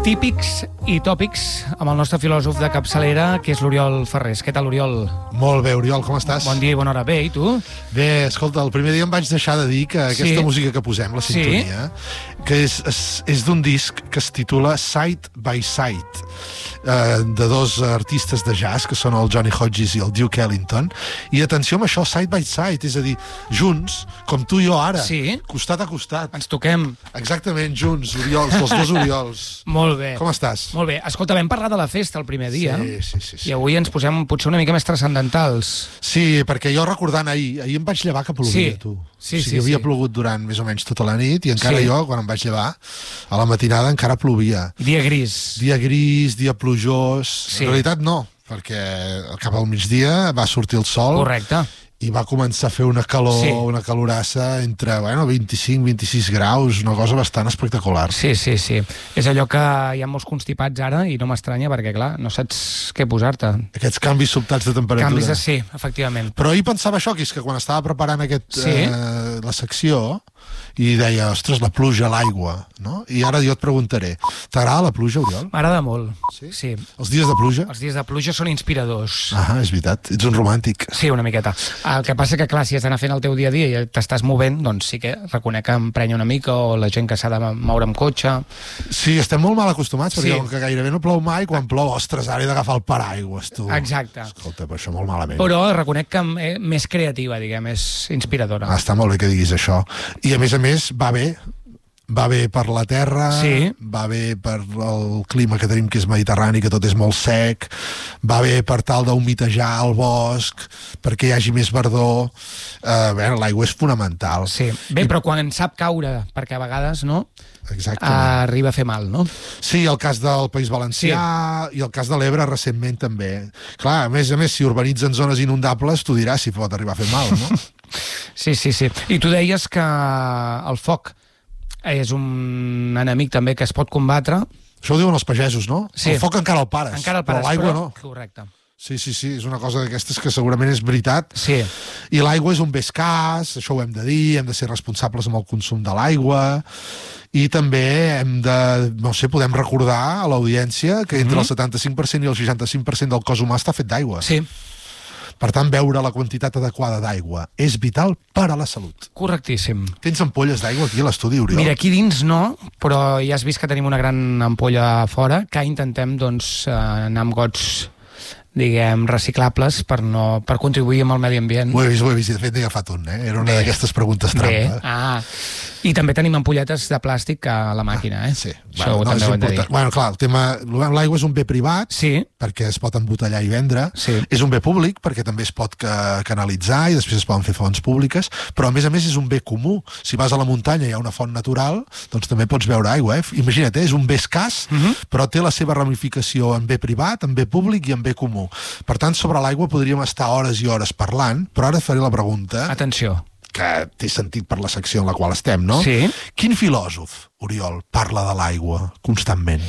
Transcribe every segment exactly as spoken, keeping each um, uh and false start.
Típics i tòpics amb el nostre filòsof de capçalera, que és l'Oriol Ferrés. Què tal, Oriol? Molt bé, Oriol, com estàs? Bon dia i bona hora. Bé, i tu? Bé, escolta, el primer dia em vaig deixar de dir que aquesta Sí. música que posem, la sintonia, que és, és, és d'un disc que es titula Side by Side, eh, de dos artistes de jazz, que són el Johnny Hodges i el Duke Ellington. I atenció amb això, Side by Side, és a dir, junts, com tu i jo ara, Sí. costat a costat. Ens toquem. Exactament, junts, Oriols, els dos Oriols. Molt bé. Com estàs? Molt bé. Escolta, vam parlar de la festa el primer dia. Sí, sí, sí, sí. I avui ens posem potser una mica més transcendentals. Sí, perquè jo recordant ahir, ahir em vaig llevar que plovia, Sí. tu. Sí, o sigui, sí, havia sí. plogut durant més o menys tota la nit i encara Sí. jo, quan em vaig llevar, a la matinada encara plovia. Dia gris. Dia gris, dia plujós... Sí. En realitat no, perquè cap al migdia va sortir el sol Correcte. i va començar a fer una calor, Sí. una calorassa entre, bueno, vint-i-cinc vint-i-sis graus, una cosa bastant espectacular. Sí, sí, sí. És allò que hi ha molts constipats ara i no m'estranya perquè, clar, no saps què posar-te. Aquests canvis sobtats de temperatura. Canvis de... Sí, efectivament. Però ahir pensava això, que és que quan estava preparant aquest, Sí. eh, la secció, i deia, ostres, la pluja, l'aigua, no? I ara jo et preguntaré, t'agrada la pluja, Oriol? M'agrada molt. Sí? Sí. Els dies de pluja? Els dies de pluja són inspiradors. Ah, és veritat, ets un romàntic. Sí, una miqueta. El que passa que, clar, si has d'anar fent el teu dia a dia i t'estàs movent, doncs sí que reconec que emprenya una mica, o la gent que s'ha de moure amb cotxe. Sí, estem molt mal acostumats, perquè Sí. com que gairebé no plou mai, quan plou, ostres, ara he d'agafar el paraigües, tu. Exacte. Escolta, però això molt malament. Però reconec que eh, més creativa, diguem, és inspiradora. Ah, està molt bé que diguis això. I a més a més, va bé, va bé per la terra, Sí. va bé per el clima que tenim, que és mediterrani, que tot és molt sec, va bé per tal d'humitejar el bosc, perquè hi hagi més verdor. Eh, bé, l'aigua és fonamental. Sí. Bé, però quan sap caure, perquè a vegades, no?, Exactament. arriba a fer mal, no? Sí, el cas del País Valencià i el cas de l'Ebre recentment també. Clar, a més a més, si urbanitzen zones inundables, tu diràs si pot arribar a fer mal, no? Sí, sí, sí. I tu deies que el foc és un enemic també que es pot combatre. Això ho diuen els pagesos, no? Sí. El foc encara el pares, Encara el pares, però l'aigua però... no. Correcte. Sí, sí, sí, és una cosa d'aquestes que segurament és veritat. Sí. I l'aigua és un bé escàs, això ho hem de dir, hem de ser responsables amb el consum de l'aigua, i també hem de, no sé, podem recordar a l'audiència que entre Mhm. el setanta-cinc per cent i el seixanta-cinc per cent del cos humà està fet d'aigua. Sí, Per tant, beure la quantitat adequada d'aigua és vital per a la salut. correctíssim. Tens ampolles d'aigua aquí a l'estudi, Oriol? Mira, aquí dins no, però ja has vist que tenim una gran ampolla a fora, que intentem, doncs, eh, anar amb gots, diguem, reciclables per, no, per contribuir amb el medi ambient. Ho he vist, ho he vist, i de fet n'he agafat un, eh? Era una Bé. d'aquestes preguntes Bé, trampa. ah. I també tenim ampolletes de plàstic a la màquina, eh? Sí, Això bueno, no, també és ho hem de dir. important. Bueno, clar, el tema, l'aigua és un bé privat, Sí, perquè es pot embotellar i vendre, Sí. és un bé públic perquè també es pot ca canalitzar i després es poden fer fonts públiques, però a més a més és un bé comú. Si vas a la muntanya i hi ha una font natural, doncs també pots beure aigua, eh? Imagina't, eh? És un bé escàs, Mhm. però té la seva ramificació en bé privat, en bé públic i en bé comú. Per tant, sobre l'aigua podríem estar hores i hores parlant, però ara et faré la pregunta atenció. que té sentit per la secció en la qual estem, no? Sí. Quin filòsof, Oriol, parla de l'aigua constantment?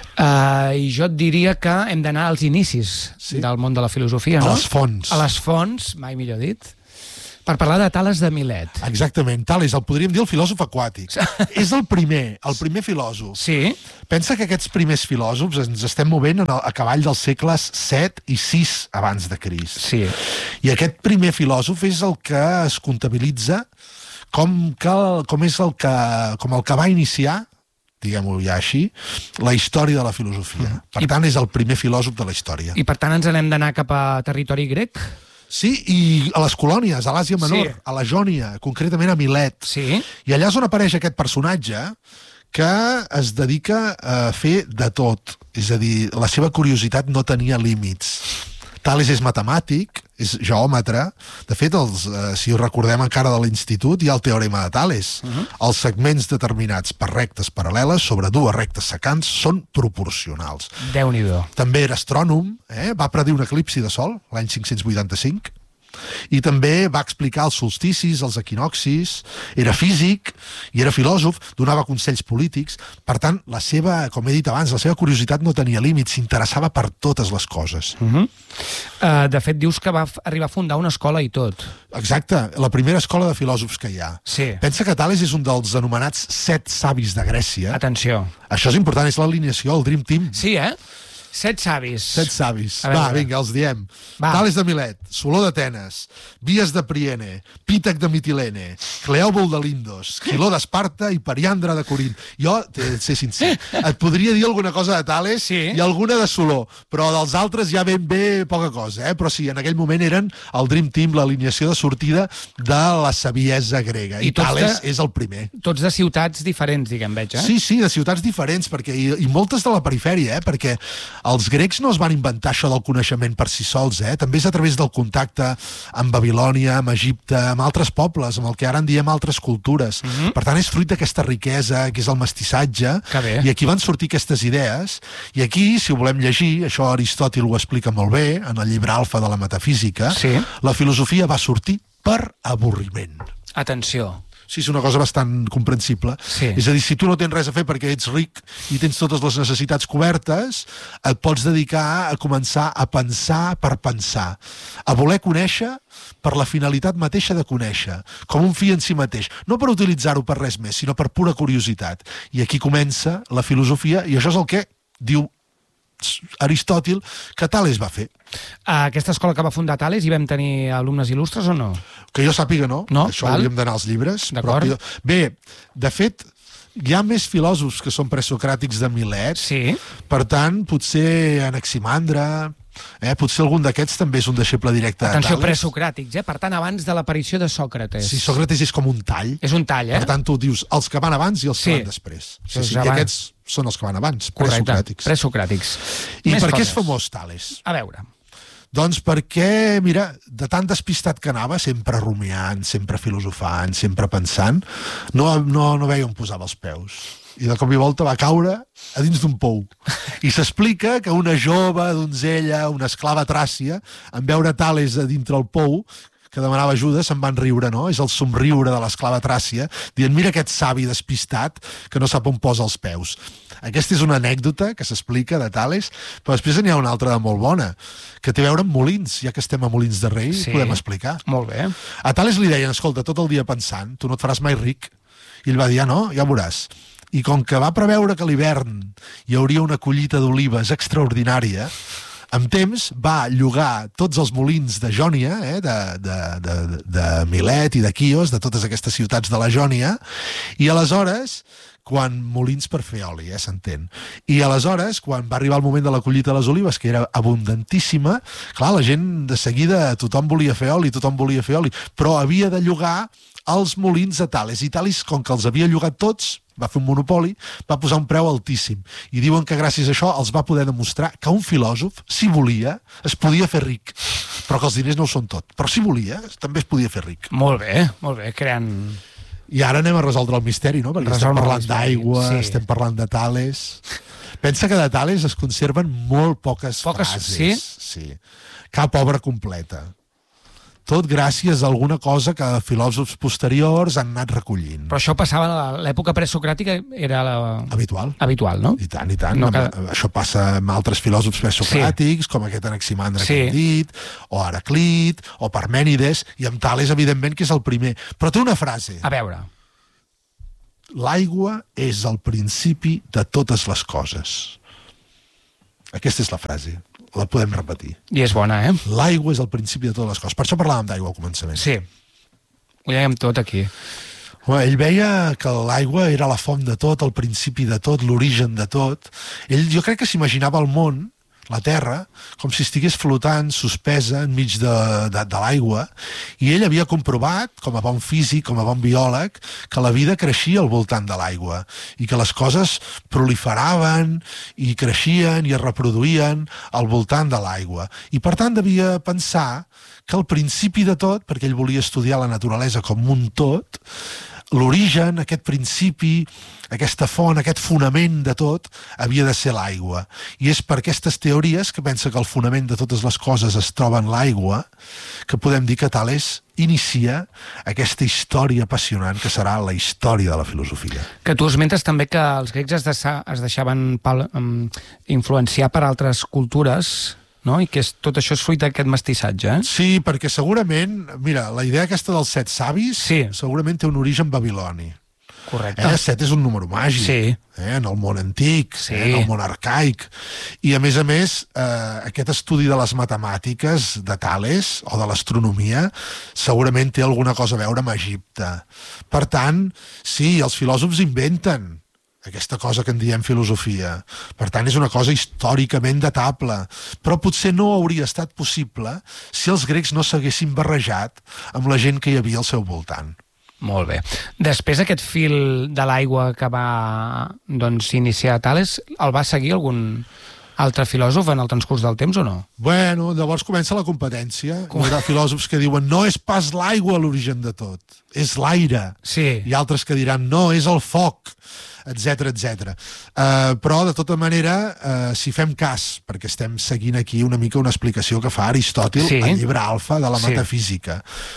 Uh, I jo et diria que hem d'anar als inicis Sí. del món de la filosofia, A no? les fonts. A les fonts, mai millor dit, per parlar de Tales de Milet. Exactament, Tales, el podríem dir el filòsof aquàtic. És el primer, el primer filòsof. Sí, Pensa que aquests primers filòsofs ens estem movent en el, a cavall dels segles set i sis abans de Crist. sí. I aquest primer filòsof és el que es comptabilitza com, que, com és el que, com el que va iniciar, diguem-ho ja així, la història de la filosofia. Per I- tant, és el primer filòsof de la història. I per tant ens n'hem d'anar cap a territori grec? Sí, i a les colònies, a l'Àsia Menor, Sí. a la Jònia, concretament a Milet. Sí. I allà és on apareix aquest personatge que es dedica a fer de tot. És a dir, la seva curiositat no tenia límits. Tales és matemàtic, és geòmetre. De fet, els, eh, si ho recordem encara de l'institut, hi ha el teorema de Tales. Uh-huh. Els segments determinats per rectes paral·leles sobre dues rectes secants són proporcionals. Déu-n'hi-do. També era astrònom, eh? Va predir un eclipsi de sol l'any cinc-cents vuitanta-cinc. I també va explicar els solsticis, els equinoxis, era físic i era filòsof, donava consells polítics. Per tant, la seva, com he dit abans, la seva curiositat no tenia límits, s'interessava per totes les coses. Uh -huh. uh, de fet, dius que va arribar a fundar una escola i tot. Exacte, la primera escola de filòsofs que hi ha. Sí. Pensa que Tales és un dels anomenats set savis de Grècia. Atenció. Això és important, és l'alineació, el Dream Team. Sí, eh? Set savis. Set savis. A veure. Va, vinga, els diem. Va. Tales de Milet, Soló d'Atenes, Bies de Priene, Pítac de Mitilene, Cleòbul de Lindos, Quiló d'Esparta i Periandre de Corint. Jo, t'he de ser sincer, et podria dir alguna cosa de Tales Sí. i alguna de Soló, però dels altres ja ben bé poca cosa, eh? Però sí, en aquell moment eren el Dream Team, l'alineació de sortida de la saviesa grega. I, I tots Tales de- és el primer. Tots de ciutats diferents, diguem, veig, eh? Sí, sí, de ciutats diferents, perquè, i, i moltes de la perifèria, eh? Perquè els grecs no es van inventar això del coneixement per si sols, eh? També és a través del contacte amb Babilònia, amb Egipte, amb altres pobles, amb el que ara en diem altres cultures. Mhm. Per tant, és fruit d'aquesta riquesa, que és el mestissatge, Que bé. i aquí van sortir aquestes idees, i aquí, si ho volem llegir, això Aristòtil ho explica molt bé, en el llibre Alfa de la Metafísica, Sí. la filosofia va sortir per avorriment. Atenció. Sí, és una cosa bastant comprensible. Sí. És a dir, si tu no tens res a fer perquè ets ric i tens totes les necessitats cobertes, et pots dedicar a començar a pensar per pensar, a voler conèixer per la finalitat mateixa de conèixer, com un fi en si mateix, no per utilitzar-ho per res més, sinó per pura curiositat. I aquí comença la filosofia, i això és el que diu Aristòtil que Tales va fer. A aquesta escola que va fundar Tales hi vam tenir alumnes il·lustres o no? Que jo sàpiga, no. No? Això Val. hauríem d'anar als llibres. D'acord. Però- Bé, de fet, hi ha més filòsofs que són presocràtics de Milet. Sí. Per tant, potser Anaximandre, eh? potser algun d'aquests també és un deixeble directe Atenció, de Tales. presocràtics, eh? Per tant, abans de l'aparició de Sòcrates. Sí, Sòcrates és com un tall. És un tall, eh? Per tant, tu dius els que van abans i els Sí. que van després. Sí, Doncs sí, I abans. aquests són els que van abans, Correcte. presocràtics. Presocràtics. I Més per què coses. és famós Tales? A veure. Doncs perquè, mira, de tan despistat que anava, sempre rumiant, sempre filosofant, sempre pensant, no, no, no veia on posava els peus. I de cop i volta va caure a dins d'un pou. I s'explica que una jove donzella, una esclava tràcia, en veure Tales a dintre el pou, que demanava ajuda, se'n van riure, no? És el somriure de l'esclava tràcia, dient, mira aquest savi despistat que no sap on posa els peus. Aquesta és una anècdota que s'explica de Tales, però després n'hi ha una altra de molt bona, que té a veure amb Molins, ja que estem a Molins de Rei, Sí. podem explicar. Molt bé. A Tales li deien, escolta, tot el dia pensant, tu no et faràs mai ric. I ell va dir, ah, no, ja veuràs. I com que va preveure que a l'hivern hi hauria una collita d'olives extraordinària, amb temps va llogar tots els molins de Jònia, eh, de, de, de, de Milet i de Quios, de totes aquestes ciutats de la Jònia, i aleshores, quan molins per fer oli, eh, s'entén. I aleshores, quan va arribar el moment de la collita de les olives, que era abundantíssima, clar, la gent de seguida, tothom volia fer oli, tothom volia fer oli, però havia de llogar els molins a Tales. I Tales, com que els havia llogat tots, va fer un monopoli, va posar un preu altíssim. I diuen que gràcies a això els va poder demostrar que un filòsof, si volia, es podia fer ric. Però que els diners no ho són tot. Però si volia, també es podia fer ric. Molt bé, molt bé. Creant... I ara anem a resoldre el misteri, no? Perquè Resolve estem el parlant misteri, d'aigua, sí. estem parlant de Tales. Pensa que de Tales es conserven molt poques, Poques, frases. sí? Sí. Cap obra completa. Tot gràcies a alguna cosa que filòsofs posteriors han anat recollint. Però això passava a l'època presocràtica, era la... Habitual. habitual, no? I tant, i tant. No, No, que- Això passa amb altres filòsofs presocràtics, sí. com aquest Anaximandre Sí. que hem dit, o Heraclit, o Parmènides, i amb Tales, evidentment, que és el primer. Però té una frase. A veure. L'aigua és el principi de totes les coses. Aquesta és la frase. La podem repetir. I és bona, eh? L'aigua és el principi de totes les coses. Per això parlàvem d'aigua al començament. Sí. Ho dèiem tot aquí. Home, ell veia que l'aigua era la font de tot, el principi de tot, l'origen de tot. Ell, jo crec que s'imaginava el món, la Terra, com si estigués flotant, suspesa, enmig de, de, de l'aigua, i ell havia comprovat, com a bon físic, com a bon biòleg, que la vida creixia al voltant de l'aigua, i que les coses proliferaven, i creixien, i es reproduïen al voltant de l'aigua. I per tant devia pensar que el principi de tot, perquè ell volia estudiar la naturalesa com un tot, l'origen, aquest principi, aquesta font, aquest fonament de tot, havia de ser l'aigua. I és per aquestes teories, que pensa que el fonament de totes les coses es troba en l'aigua, que podem dir que Tales inicia aquesta història apassionant que serà la història de la filosofia. Que tu esmentes també que els grecs es, deixa, es deixaven pal, um, influenciar per altres cultures, no? I que és, tot això és fruit d'aquest mestissatge, eh? Sí, perquè segurament, mira, la idea aquesta dels set savis sí. segurament té un origen babiloni. Correcte. Eh? Set és un número màgic, sí. eh? En el món antic, sí. eh? En el món arcaic. I, a més a més, eh, aquest estudi de les matemàtiques de Tales, o de l'astronomia, segurament té alguna cosa a veure amb Egipte. Per tant, sí, els filòsofs inventen aquesta cosa que en diem filosofia. Per tant, és una cosa històricament datable. Però potser no hauria estat possible si els grecs no s'haguessin barrejat amb la gent que hi havia al seu voltant. Molt bé. Després aquest fil de l'aigua que va doncs, iniciar Tales, el va seguir algun altre filòsof en el transcurs del temps o no? Bueno, llavors comença la competència. Com? Hi haurà filòsofs que diuen no és pas l'aigua l'origen de tot, és l'aire. Sí. I altres que diran no, és el foc, etcètera, etcètera. Uh, però, de tota manera, uh, si fem cas, perquè estem seguint aquí una mica una explicació que fa Aristòtil sí. al llibre Alfa de la sí. metafísica.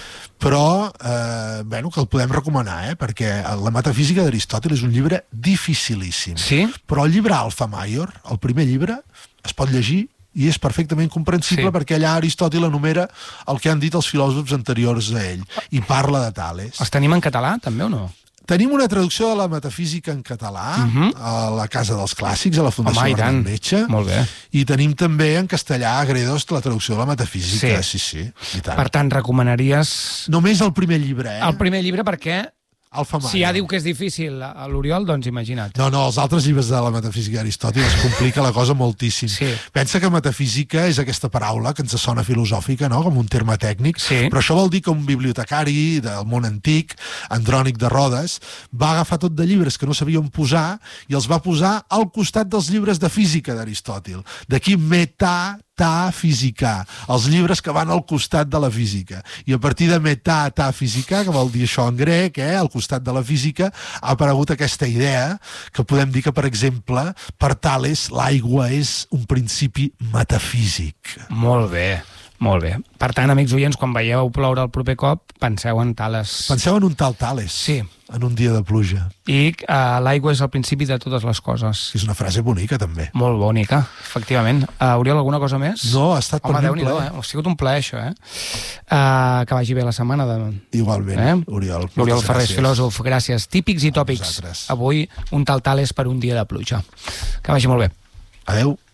Però, eh, bueno, que el podem recomanar, eh? Perquè la metafísica d'Aristòtil és un llibre dificilíssim. Sí? Però el llibre Alfa Maior, el primer llibre, es pot llegir i és perfectament comprensible sí. perquè allà Aristòtil enumera el que han dit els filòsofs anteriors a ell i parla de Tales. Els tenim en català, també, o no? Tenim una traducció de la metafísica en català uh -huh. a la Casa dels Clàssics, a la Fundació Bernat Metge. Molt bé. I tenim també en castellà a Gredos la traducció de la metafísica. Sí, sí, sí. I tant. Per tant, recomanaries... Només el primer llibre, eh? El primer llibre perquè... Alfa Maior. Si ja diu que és difícil a l'Oriol, doncs imagina't. No, no, els altres llibres de la metafísica d'Aristòtil es complica la cosa moltíssim. Sí. Pensa que metafísica és aquesta paraula que ens sona filosòfica, no?, com un terme tècnic, sí. però això vol dir que un bibliotecari del món antic, Andrònic de Rodes, va agafar tot de llibres que no sabia on posar i els va posar al costat dels llibres de física d'Aristòtil. D'aquí meta ta física, els llibres que van al costat de la física. I a partir de meta ta física, que vol dir això en grec, eh, al costat de la física, ha aparegut aquesta idea que podem dir que, per exemple, per Tales, l'aigua és un principi metafísic. Molt bé. Molt bé. Per tant, amics oients, quan veieu ploure el proper cop, penseu en Tales. Penseu en un tal Tales. Sí. En un dia de pluja. I uh, l'aigua és el principi de totes les coses. És una frase bonica, també. Molt bonica, efectivament. Uh, Oriol, alguna cosa més? No, ha estat Home, per mi un plaer. Eh? Ha sigut un plaer, això, eh? Uh, que vagi bé la setmana. De... Igualment, eh? Oriol. L'Oriol Ferrés, filòsof, gràcies. Típics i tòpics. Avui, un tal Tales per un dia de pluja. Que vagi molt bé. Adeu.